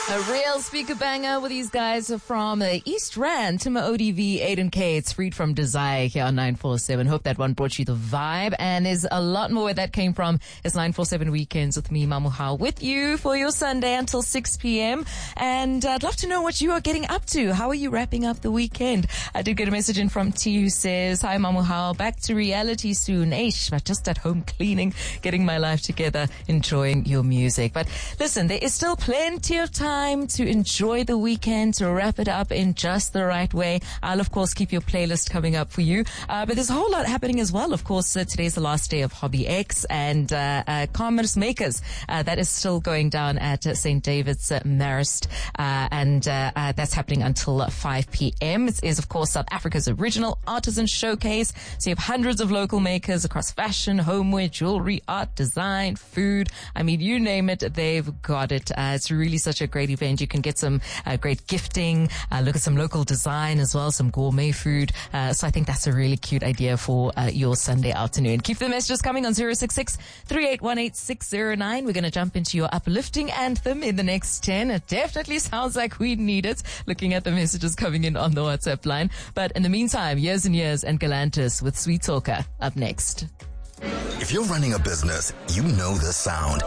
A real speaker banger with these guys from East Rand, Timur ODV, Aiden K. It's Freed from Desire here on 947. Hope that one brought you the vibe, and there's a lot more where that came from. It's 947 Weekends with me, Mamuhao, with you for your Sunday until 6 p.m. And I'd love to know what you are getting up to. How are you wrapping up the weekend? I did get a message in from T who says, hi Mamuhao, back to reality soon. Eish, but just at home cleaning, getting my life together, enjoying your music. But listen, there is still plenty of time to enjoy the weekend, to wrap it up in just the right way. I'll, of course, keep your playlist coming up for you. But there's a whole lot happening as well. Of course, today's the last day of Hobby X and Commerce Makers. That is still going down at St. David's Marist. And that's happening until 5 p.m. It is, of course, South Africa's original artisan showcase. So you have hundreds of local makers across fashion, homeware, jewelry, art, design, food. I mean, you name it, they've got it. It's really such a great event. You can get some great gifting, look at some local design as well, some gourmet food. So I think that's a really cute idea for your Sunday afternoon. Keep the messages coming on 066-3818-609. We're going to jump into your uplifting anthem in the next 10. It definitely sounds like we need it, looking at the messages coming in on the WhatsApp line. But in the meantime, Years and Years and Galantis with Sweet Talker up next. If you're running a business, you know this sound.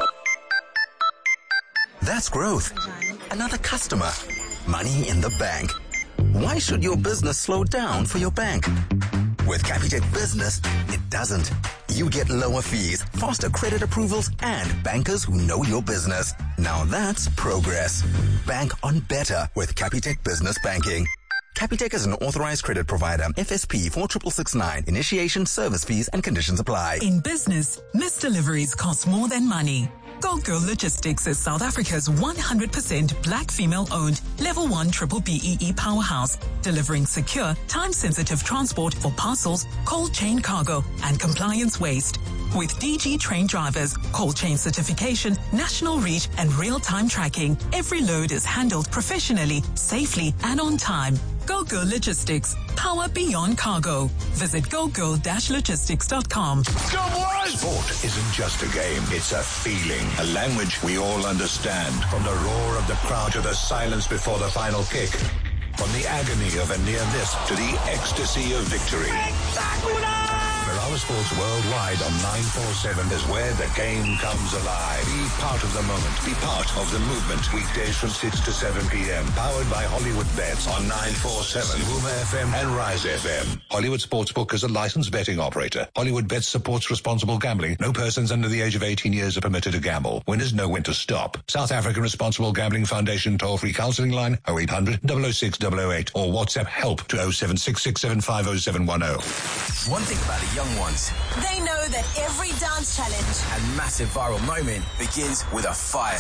That's growth. Another customer. Money in the bank. Why should your business slow down for your bank? With Capitec Business, it doesn't. You get lower fees, faster credit approvals, and bankers who know your business. Now that's progress. Bank on better with Capitec Business Banking. Capitec is an authorized credit provider. FSP 46669. Initiation, service fees, and conditions apply. In business, missed deliveries cost more than money. Go Girl Logistics is South Africa's 100% black female-owned Level 1 Triple BEE powerhouse, delivering secure, time-sensitive transport for parcels, cold chain cargo, and compliance waste. With DG trained drivers, cold chain certification, national reach, and real-time tracking, every load is handled professionally, safely, and on time. Go Girl Logistics. Power beyond cargo. Visit gogirl-logistics.com. Go boys! Sport isn't just a game, it's a feeling, a language we all understand. From the roar of the crowd to the silence before the final kick. From the agony of a near miss to the ecstasy of victory. Our sports worldwide on 947 is where the game comes alive. Be part of the moment. Be part of the movement. Weekdays from 6 to 7 p.m. Powered by Hollywood Bets on 947, Boomer FM and Rise FM. Hollywood Sportsbook is a licensed betting operator. Hollywood Bets supports responsible gambling. No persons under the age of 18 years are permitted to gamble. Winners know when to stop. South African Responsible Gambling Foundation toll-free counseling line 0800 006 008 or WhatsApp help to 0766750710. One thing about the young ones, they know that every dance challenge and massive viral moment begins with a fire